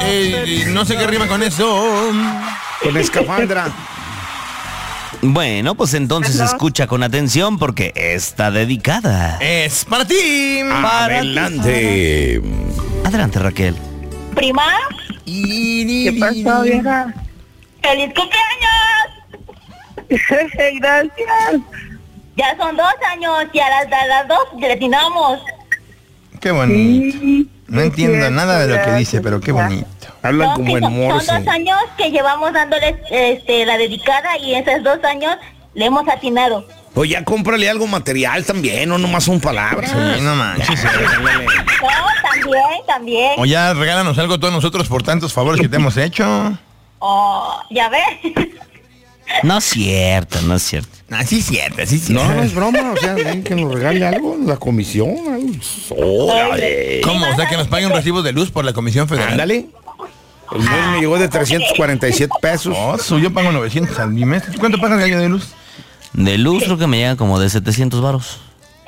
No sé qué rima con eso. Con escafandra. Bueno, pues entonces escucha con atención porque está dedicada. Es para ti. Adelante. Adelante, Raquel. Prima. ¿Qué pasó, vieja? ¡Feliz cumpleaños! Gracias. Ya son 2 años y a las 2 gratinamos. Qué bonito. Sí, No entiendo nada de lo que dice, pero qué bonito. Hablan como en Son morse. 2 años que llevamos dándoles la dedicada y esos 2 años le hemos atinado. Pues ya cómprale algo material también, no nomás son palabras. Sí, no manches. No, también. O ya regálanos algo todos nosotros por tantos favores que te hemos hecho. Oh, ya ves. No es cierto, no es cierto. Así es cierto, así es cierto. No, no es broma, o sea, ven que nos regale algo, la comisión. Órale. ¿Cómo? O sea, que nos paguen un recibo de luz por la Comisión Federal. Ándale. El mes me llegó de 347 pesos. Oh, yo pago 900 al mes. ¿Cuánto pagas, Gallo, de luz? De luz creo que me llega como de 700 varos.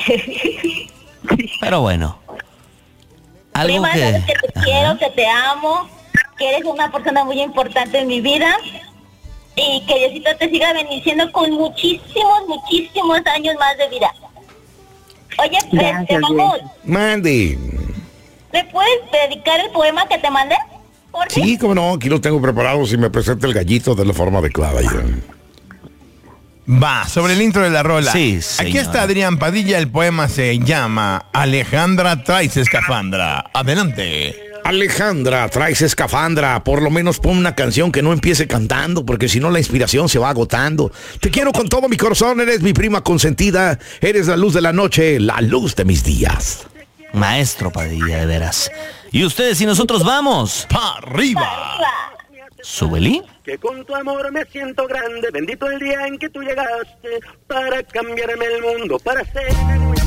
Pero bueno. Algo Prima, que... sabes que te quiero, que te amo, que eres una persona muy importante en mi vida y que Diosito te siga bendiciendo con muchísimos años más de vida. Oye, Mahmoud, Mande. ¿me puedes dedicar el poema que te mandé? ¿Por qué? Sí, cómo no, aquí lo tengo preparado. Si me presenta el gallito de la forma adecuada. Va, sobre el intro de la rola. Sí, Aquí señor. está Adrián Padilla, el poema se llama Alejandra traes escafandra. Adelante. Alejandra, traes escafandra. Por lo menos pon una canción que no empiece cantando, porque si no la inspiración se va agotando. Te quiero con todo mi corazón, eres mi prima consentida. Eres la luz de la noche, la luz de mis días. Maestro Padilla, de veras. Y ustedes y nosotros vamos. ¡Pa' arriba! ¿Súbeli? Que con tu amor me siento grande, bendito el día en que tú llegaste para cambiarme el mundo, para ser